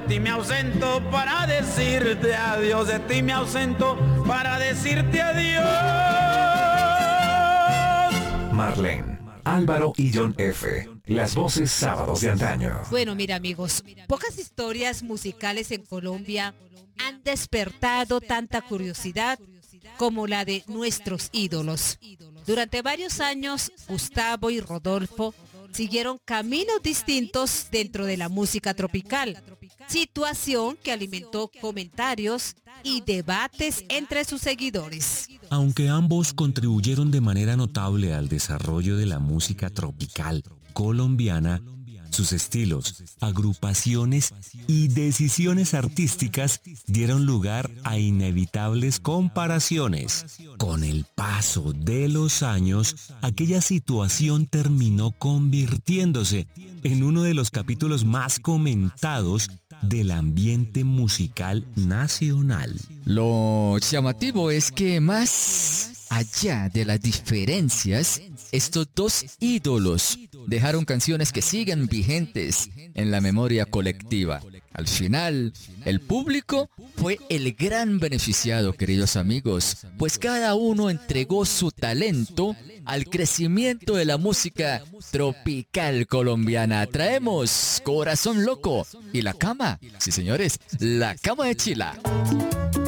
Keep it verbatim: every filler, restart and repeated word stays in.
de ti me ausento para decirte adiós, de ti me ausento para decirte adiós. Marlene, Álvaro y John F. Las voces sábados de antaño. Bueno, mira amigos, pocas historias musicales en Colombia han despertado tanta curiosidad como la de nuestros ídolos. Durante varios años, Gustavo y Rodolfo siguieron caminos distintos dentro de la música tropical, situación que alimentó comentarios y debates entre sus seguidores. Aunque ambos contribuyeron de manera notable al desarrollo de la música tropical colombiana, sus estilos, agrupaciones y decisiones artísticas dieron lugar a inevitables comparaciones. Con el paso de los años, aquella situación terminó convirtiéndose en uno de los capítulos más comentados del ambiente musical nacional. Lo llamativo es que más allá de las diferencias, estos dos ídolos dejaron canciones que siguen vigentes en la memoria colectiva. Al final, el público fue el gran beneficiado, queridos amigos, pues cada uno entregó su talento al crecimiento de la música tropical colombiana. Traemos Corazón Loco y La Cama. Sí, señores, La Cama de Chila.